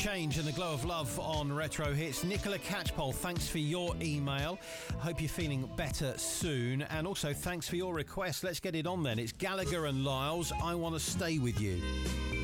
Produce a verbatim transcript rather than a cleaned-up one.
Change and the Glow of Love on Retro Hits. Nicola Catchpole, thanks for your email. Hope you're feeling better soon. And also, thanks for your request. Let's get it on then. It's Gallagher and Lyles, I Want to Stay With You.